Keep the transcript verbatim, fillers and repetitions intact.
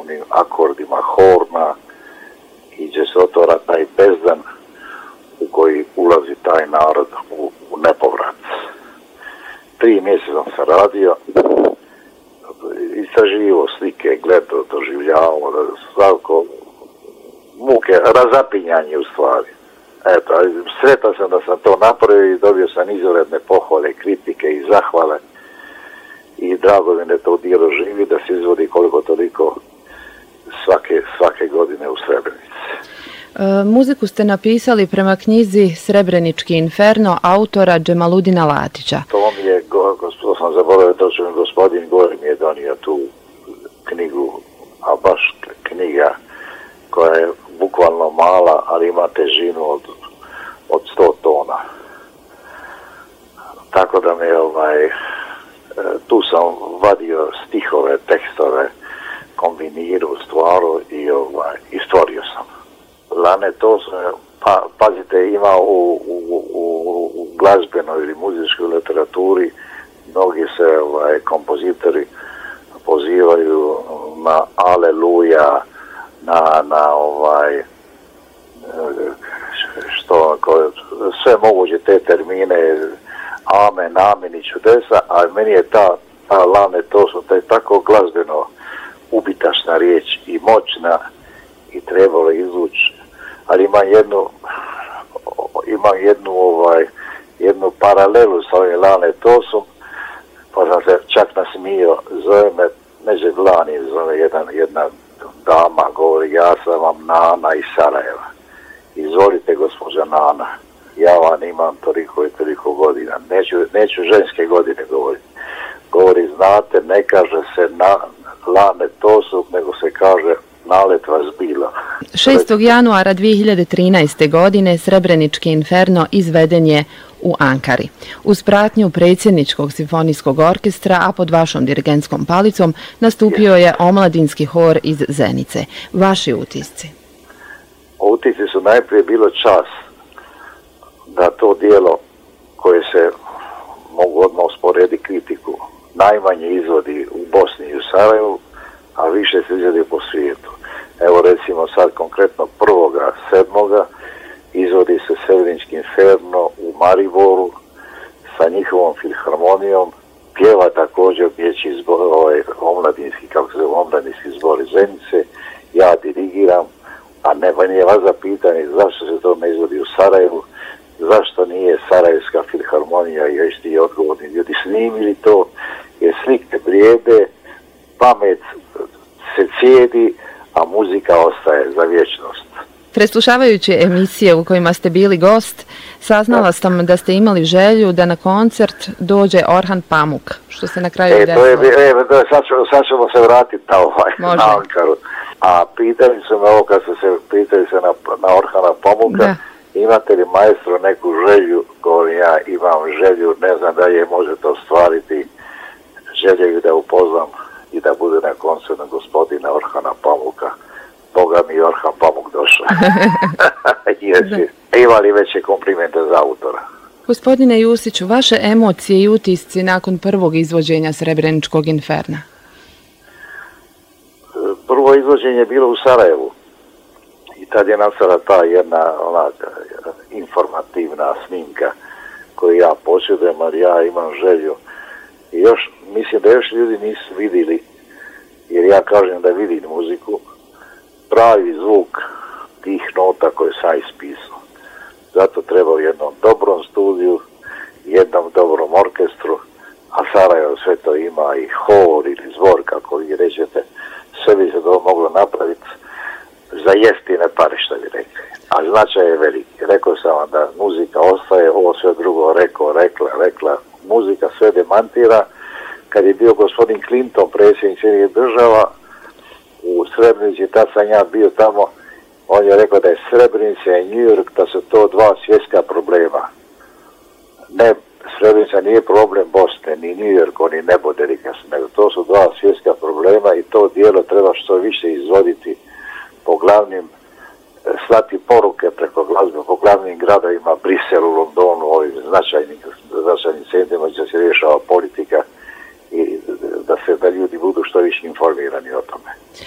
čarobnim akordima horna i gdje se otvara taj bezdan u koji ulazi taj narod u, u nepovrat. Tri mjeseca sam radio, istraživo slike, gledao, doživljavao, svako muke, razapinjanje u stvari. Eto, sretan sam da sam to napravio i dobio sam izvanredne pohvale, kritike i zahvale i drago mi da to djelo živi, da se izvodi koliko toliko svake, svake godine u Srebrenici. E, muziku ste napisali prema knjizi Srebrenički inferno autora Džemaludina Latića. To mi je, to sam zaboravio, to što mi gospodin Gore mi je donio tu knjigu, a baš knjiga koja je bukvalno mala, ali ima težinu od, od sto tona. Tako da me ovaj, tu sam vadio stihove, tekstove, kombinirao, stvarao i, ovaj, i stvorio sam. Lane to sam, pa, pazite, ima u, u, u, u glazbenoj ili muzičkoj literaturi, mnogi se ovaj, kompozitori pozivaju na aleluja, na, na ovaj, što, sve moguće te termine, amen, amen i čudesa, a meni je ta, ta Lane to su taj tako glazbeno ubitašna riječ i moćna i trebalo izvući, ali ima jednu, ima jednu, ovaj, jednu paralelu sa ovim Lane Tosom, pa sam se čak nasmio, zove me Neđe Glani, zove jedan, jedna dama, govori, ja sam vam Nana iz Sarajeva. Izvolite, gospođa Nana, ja vam imam toliko i toliko godina, neću, neću ženske godine govoriti. Govori, znate, ne kaže se na Lane Tosu, nego se kaže nalet vas bilo. šestog januara dvije hiljade trinaeste. godine Srebrenički inferno izveden je u Ankari. Uz pratnju predsjedničkog simfonijskog orkestra, a pod vašom dirigentskom palicom, nastupio je omladinski hor iz Zenice. Vaši utisci? Utisci su najprije bilo čas da to dijelo koje se mogu odmah usporediti kritiku najmanje izvodi u Bosni i u Sarajevu, a više se izvodi po svijetu. Evo recimo sad konkretno prvoga sedmoga izvodi se Srebrenički inferno u Mariboru sa njihovom filharmonijom, pjeva također dječji zbor, ovaj, omladinski, kako se zove, omladinski zbor iz Zenice, ja dirigiram, a ne, nije vas za pitanje zašto se to ne izvodi u Sarajevu, zašto nije Sarajevska filharmonija i još ti odgovorni ljudi snimili to, jer slike vrijede, pamet se cijedi, a muzika ostaje za vječnost. Preslušavajući emisije u kojima ste bili gost, saznala sam da ste imali želju da na koncert dođe Orhan Pamuk, što se na kraju e, desilo. To je, e, sad, ćemo, sad ćemo se vratiti na, ovaj, na Ankaru. A pitali su me ovo kad su se pitali se na, na Orhana Pamuka, da. Imate li maestro neku želju? Govorim, ja imam želju, ne znam da je možete ostvariti želju da upoznam i da bude na koncertu gospodina Orhana Pamuka. Boga mi Orhan Pamuk došao. Imali veće komplimente za autora. Gospodine Jusiću, vaše emocije i utisci nakon prvog izvođenja Srebreničkog inferna? Prvo izvođenje je bilo u Sarajevu. I tad je nastala ta jedna ona, informativna snimka koju ja posjedujem, jer ja imam želju. I još, mislim da još ljudi nisu vidjeli, jer ja kažem da vidim muziku, pravi zvuk tih nota koje sam ispisao. Zato treba u jednom dobrom studiju, jednom dobrom orkestru, a Sarajevo sve to ima i hor ili zbor, kako vi rećete, sve bi se to moglo napraviti za jeftine pare, što bi rekli. A značaj je veliki. Rekao sam vam da muzika ostaje, ovo sve drugo rekao, rekla, rekla, muzika sve demantira. Kad je bio gospodin Clinton, predsjednik Sjedinjenih država, u Srebrenici, tad sam ja bio tamo, on je rekao da je Srebrenica i New York, da su to dva svjetska problema. Ne, Srebrenica nije problem Bosne, ni New York, ni nebo Derika, nego to su dva svjetska problema i to dijelo treba što više izvoditi po glavnim, slati poruke preko glazbe, po glavnim gradovima, Briselu, Londonu, ovim značajnim, značajnim centrima gdje se rješava politika i da se da ljudi budu što više informirani o tome.